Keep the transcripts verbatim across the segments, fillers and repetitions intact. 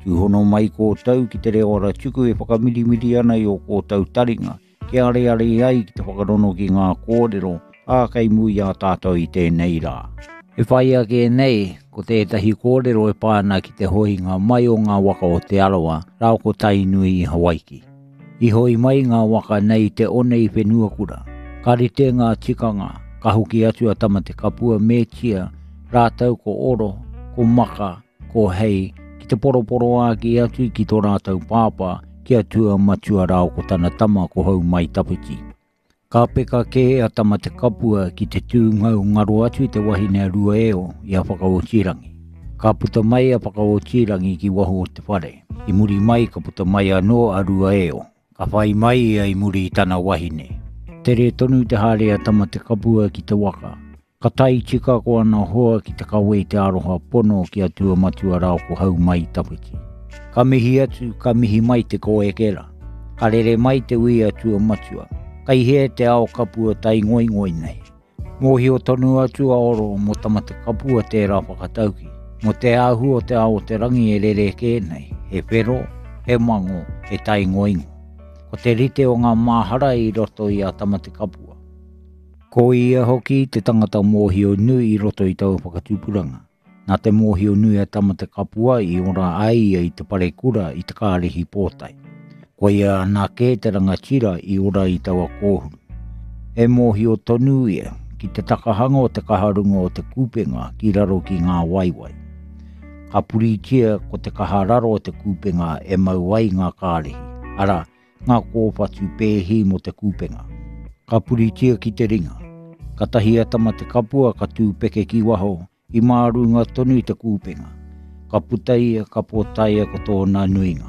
Tūhono mai kōtau ki te reo ora tuku e whakamirimiri ana i o kōtau taringa. Ke are are ai ki te whakarono ki ngā kōrero, a kai mui a tātou i tēnei rā. E whai a ke nei, ko tētahi kōrero e pāna ki te hoinga mai o ngā waka o te aroa, rao ko tainui i Hawaiki. I hoi mai ngā waka nei te one i whenua kura. Ka rite ngā tikanga, ka huki atu a tama te kapua me tia, rātau ko oro, ko maka, ko hei, ki te poroporo a ki atu ki tō rātau pāpā, ki atua matua rao ko tana tama ko hau mai tapiti. Ka peka ke a tama te kapua ki te tūngau ngaro atu i te wahine rua eo i a whakaotirangi. Ka puta mai a whakaotirangi ki waho o te whare. I muri mai ka puta mai anō a rua eo. Ka whai mai a i muri i tana wahine. Te re tonu te hare a tama te kapua ki te waka. Ka tai tika ko ana hoa ki te kawe i te aroha pono ki atua matua rao ko hau mai tapiti. Ka mihi atu, ka mihi mai te koe kera. Ka rere mai te ui atua matua. Ka ihe te ao kapua tai ngoi ngoi nei. Mohi o tonu atu a oro mo tama te kapua tērā whakatauki. Mo te ahu o te ao te rangi e rere ke nei. He pero, he mango, he tai ngoi ngoi. Ko te rite o ngā māhara i roto i a tama te kapua. Ko ia hoki te tangata mōhio nui i roto i tau whakatupuranga. Nā te mōhio nui a tama te kapua i ora ai i te pare kura i te kārehi pōtai. Ko ia nā ke te rangatira i ora i taua kōhuru. E mōhio tonu ia ki te takahanga o te kaharunga o te kūpenga ki raro ki ngā waiwai. Ka puritia ko te kahararo o te kūpenga e mauai ngā kārehi. Ara, ngā kōpatu pēhi mo te kūpenga. Ka puritia ki te ringa. Ka tahi atama te kapua ka tūpeke ki waho i mārunga tonu i te kūpenga. Ka putaia ka pōtaia ko tōna nuinga.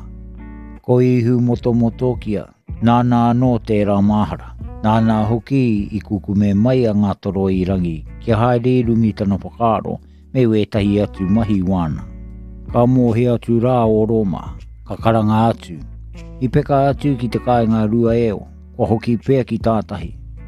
Ko ihu moto moto kia, nāna anō tērā māhara. Nāna hoki i kukume mai a ngā toro i rangi kia haere rungi tana whakaaro me wetahi atu mahi wana. Ka mōhe atu rā o Roma, ka karanga atu. I peka atu ki te kāinga rua eo, ko hoki pēa ki tātahi.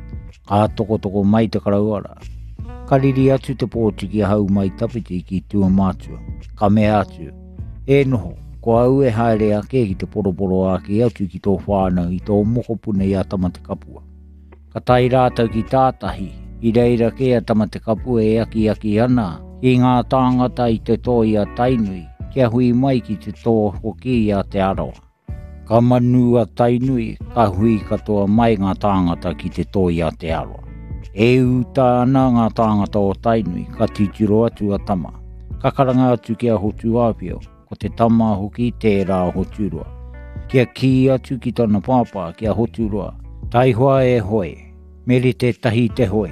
Ka toko toko mai te karauara. Ka riri atu te pōti ki hau mai tapiti ki tua mātua. Ka mea atu. E noho, ko au e haere ake ki te poroporo ake atu ki tō whānau i tō mokopune i a tama te kapua. Ka tai rātau ki tātahi, i reira ke a tama te kapua e aki aki ana, i ngā tāngata i te tō i a tainui, kia hui mai ki te tō hoki i a te aroa. Ka manu a tainui, ka hui katoa mai ngā tāngata ki te tō i a te aroa. E uta ana ngā tāngata o tainui, ka titiro atu a tama. Ka karanga atu kia hotu āpio, ko te tama hoki tērā hoturua. Kia ki atu ki tana pāpā kia hoturua, tai hoa e hoe, meri te tahi te hoe.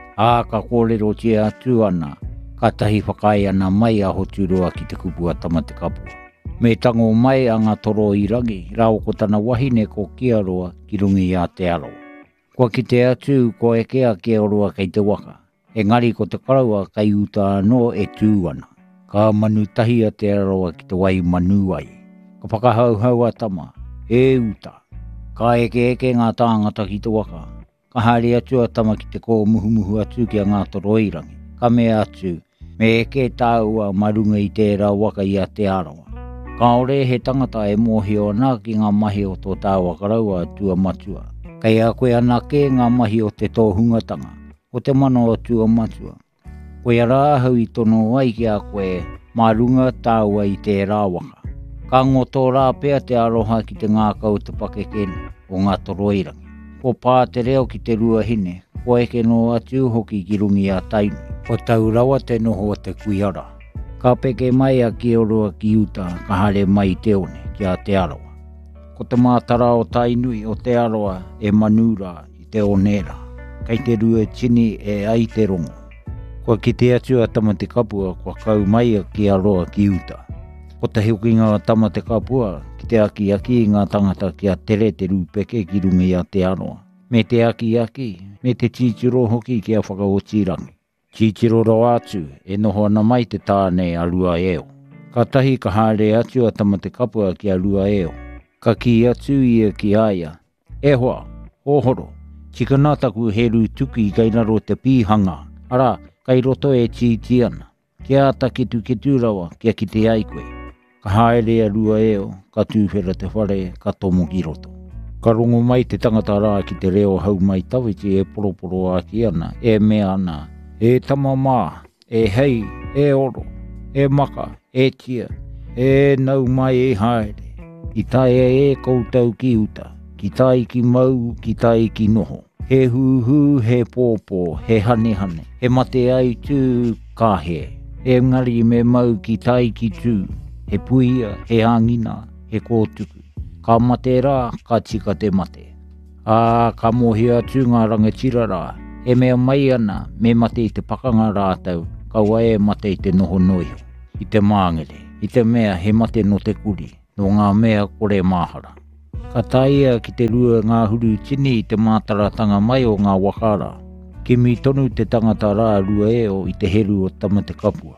Ā ka kōrero tia atu ana, ka tahi whakai ana mai a hoturua ki te kupua tama te kapua. Me tango mai a ngā toro i rangi, rao ko tana wahine ko kia roa ki rungi a te aroa. Kua ki te atu ko e kea kia roa kei te waka. E ngari ko te karaua kai uta anō e tū ana. Ka manu tahi a te aroa ki te wai manu ai. Ka whakahau hau a tama, e uta. Ka eke eke ngā tāngata ki te waka. Ka haere atu a tama ki te kō muhu muhu atu ki a ngā toro i rangi. Ka mea atu, me eke tāua marunga i tērā waka i a te aroa. Ka ore he tangata e mōhio ana ki ngā mahi o tō tāua karaua tua matua. Kei a koe ana ke ngā mahi o te tō hungatanga, o te mano o tua matua. Koe a rāhau i tono ai ki a koe marunga tāua i te rāwaka. Ka ngoto rā pēa te aroha ki te ngākau te pakekene o ngā toroirangi. Ko pā te reo ki te rua hine, ko eke no atu hoki ki rungi a tainui. O tau rawa te noho te kuiara. Ka peke mai a ki oroa ki uta ka hare mai te one ki a te aroa. Ko te mātara o tainui o te aroa e manura i te onera. Kei te rua tini e ai te rongo. Ko ki te atu a tama te kapua kua kau mai a ki aroa ki uta. Ko te hiukinga a tama te kapua ki te aki aki ngā tangata ki a tere te rūpeke ki rungi a te aroa. Me te aki aki, me te titiro hoki ki a whakaotirangi. Titiro ro atu e noho ana mai te tāne a rua eo. Ka tahi ka haere atu a tama te kapua ki a rua eo. Ka ki atu ia ki aia. E hoa, ohoro, tikanataku he ru tuki kai raro te pīhanga. Ara, kai roto e titi ana. Kia ata ki tu ki tūrawa, kia ki te aikoe. Ka haere a rua eo, ka tūwhera te whare, ka tomo ki roto. Ka rongo mai te tangata rā ki te reo hau mai tawiti e poroporo a ki ana, e mea ana, e tamamā, e hei, e oro, e maka, e tia, e nau mai e haere. I tae e koutou ki uta, ki tai ki mau, ki tai ki noho. He huhu, he pōpō, he hane hane, he mate ai tū ka he. E ngari me mau ki tai ki tū, he puia, he hangina, he kōtuku. Ka mate rā, ka tika te mate. Ā, ka mohi atu ngā rangatira rā, e mea mai ana, me mate i te pakanga rātau, kaua e mate i te noho noio. I te māngere, i te mea he mate no te kuri, no ngā mea kore māhara. Ka taia ki te rua ngā huru tini i te mātaratanga mai o ngā wakara. Kimi tonu te tangata rā rua eo i te heru o Tamate Kapua.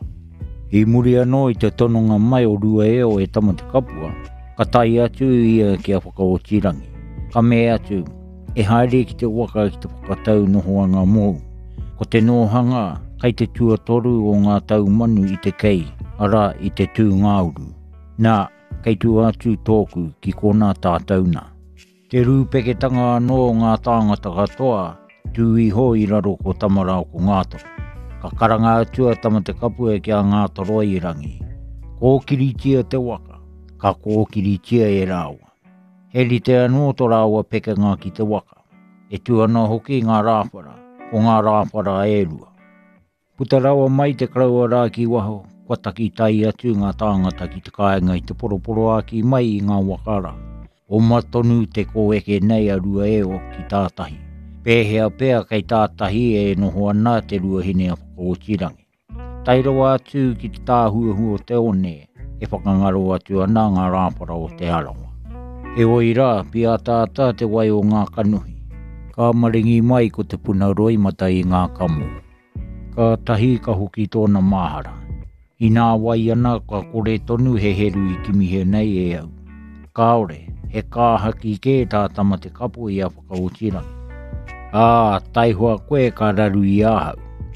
I muri anō i te tononga mai o rua eo e Tamate Kapua, ka tai atu ia ki a whakaotirangi. Ka me atu, e haere ki te waka ki te whakatau nohoanga mou. Ko te nohanga, kai te tuatoru o ngā tau manu i te kei, ara i te tū ngāuru. Nā, kei tū atu tōku ki kona tātauna. Te rūpeketanga anō ngā tāngata katoa, tū iho i raro ko Tamarau ko Ngātoro. Ka karanga atua Tamate Kapua ki a Ngātoro i rangi. Kōkiritia te waka, ka kōkiritia e rāua. He li te anō to rāua pekenga ki te waka. E tū ana hoki ngā rāwhara, o ngā rāwhara e rua. Puta rawa mai te kraua rā ki waho, kua taki tai atu ngā tāngata ki te kāinga i te poroporo a ki mai i ngā wakara. O matonu te kōeke nei a rua eo ki tātahi. Pēhea pēa kei tātahi e noho ana te rua hine a whakaotirangi. Tairawa atu ki te tāhuahua te one, e whakangaro atu ana ngā rāpara o te arawa. E oi rā, pia tātā te wai o ngā kanuhi. Ka maringi mai ko te puna roi mata i ngā kamu. Ka tahi ka hoki tōna māhara. I nā wai ana ka kore tonu he heru i kimihe nei e au. Kaore, he kāhaki ke tā Tamate Kapua i a whakaotirangi. Ā, taihua koe ka raru i āhau.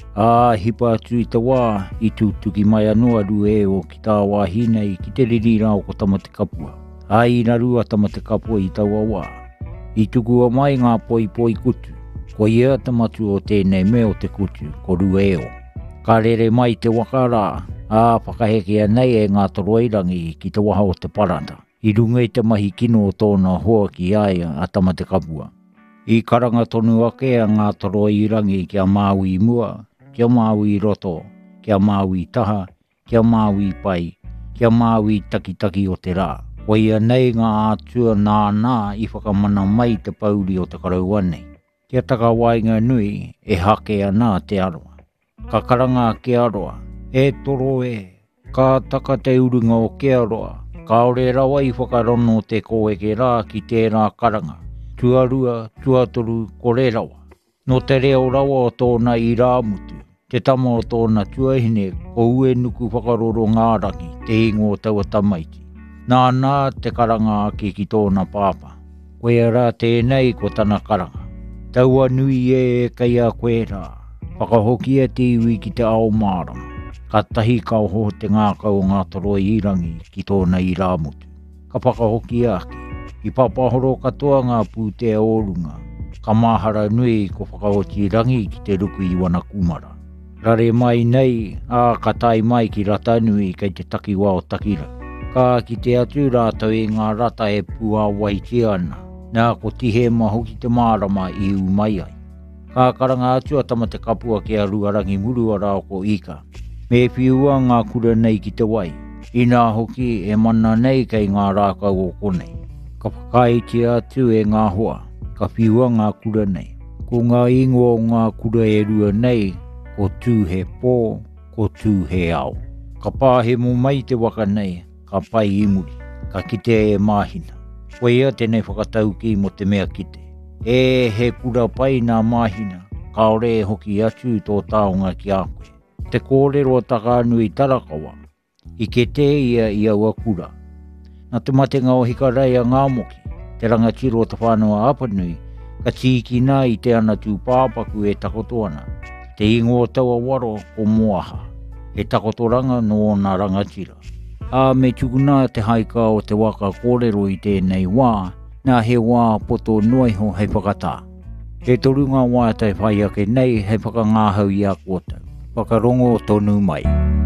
Ā, hipa atu i te wā, i tūtuki mai anō aru e o ki tā wāhine i ki te riri rao ko Tamate Kapua. Ā, i raru a Tamate Kapua i taua wā. I tukua mai ngā poi poi kutu. Ko ia tamatu o tēnei me o te kutu, ko rua eo. Ka rere mai te waka rā, ā, whakahekea nei e ngā toroirangi ki te waha o te parata. I runga i te mahi kino o tōna hoa ki aia a Tamate Kapua. I karanga tonu ake a ngā toroirangi ki a Māui mua, ki a Māui roto, ki a Māui taha, ki a Māui pai, ki a Māui takitaki o te rā. Ko ia nei ngā atua nā nā i whakamana mai te pauri o te karau anei. Kia taka wainga nui e hake ana te aroa. Ka karanga ke aroa, e toro e, ka taka te urunga o ke aroa, ka ore rawa i whakarono te kōeke rā ki tērā karanga. Tuarua, tuatoru, kore rawa. No te reo rawa o tōna i rāmutu, te tama o tōna tuahine ko ue nuku whakaroro ngārangi te ingo o taua tamaiti. Nā nā te karanga ake ki tōna pāpa. Koe rā tēnei ko tana karanga. Taua nui e e kai a koe rā. Whakahoki e te iwi ki te ao mārama. Ka tahi kauho te ngākau ngā toroi irangi ki tōna i rāmutu. Ka whakahoki ake. I papahoro katoa ngā pūtea ōrunga, ka māhara nui ko whakaoti rangi ki te ruku i wana kumara. Rare mai nei, ā ka tai mai ki rata nui kei te takiwa o takira. Ka ki te atu rātau i ngā rata e pua waiti ana, nā ko tihe maho ki te mārama i umai ai. Ka karanga atu a Tamate Kapua ki a ruarangi murua rao ko ika. Me whiua ngā kura nei ki te wai, i nā hoki e mana nei kei ngā rākau o konei. Ka whakaiti atu e ngā hoa, ka whiua ngā kura nei. Ko ngā ingo o ngā kura e rua nei, ko tū he pō, ko tū he ao. Ka pāhe mo mai te waka nei, ka pai imuri, ka kite e māhina. Ko ia tēnei whakatau ki mo te mea kite. E he kura pai nā māhina, ka ore e hoki atu tō taonga ki a koe. Te kōrero taka nui tarakawa, i ke te ia i aua kura. Nā te matenga o hikarai a ngā moki, te rangatiro o te whānau apanui, ka tīkina i te ana tū pāpaku e takotoana, te ingo o taua waro o moaha, e takotoranga no nā rangatira. A me tuguna te haika o te waka kōrero i tēnei wā, nā he wā poto noiho hei whakatā. He torunga wā tai whai ake nei hei whakangāhau i a kōtau. Whakarongo tonu mai.